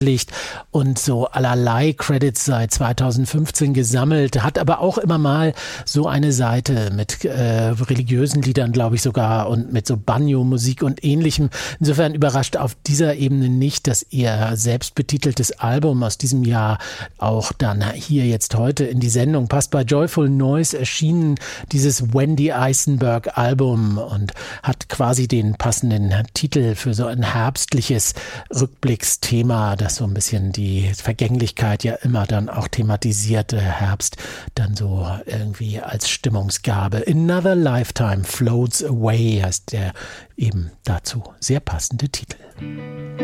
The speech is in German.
und so allerlei Credits seit 2015 gesammelt, hat aber auch immer mal so eine Seite mit religiösen Liedern, glaube ich sogar, und mit so Banjo-Musik und ähnlichem. Insofern überrascht auf dieser Ebene nicht, dass ihr selbstbetiteltes Album aus diesem Jahr auch dann hier jetzt heute in die Sendung passt. Bei Joyful Noise erschienen dieses Wendy Eisenberg Album und hat quasi den passenden Titel für so ein herbstliches Rückblicksthema, das so ein bisschen die Vergänglichkeit ja immer dann auch thematisierte, Herbst dann so irgendwie als Stimmungsgabe. Another Lifetime Floats Away heißt der eben dazu sehr passende Titel.